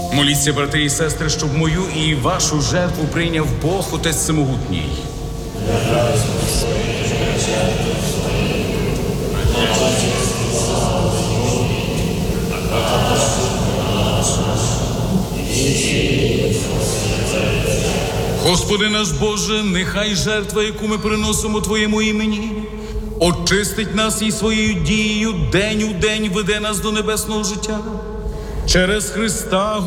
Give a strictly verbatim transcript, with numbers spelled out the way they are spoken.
Моліться, брати і сестри, щоб мою і вашу жертву прийняв Бог, Отець Всемогутній. Господи наш Боже, нехай жертва, яку ми приносимо Твоєму імені, очистить нас і своєю дією день у день веде нас до небесного життя. Через Христа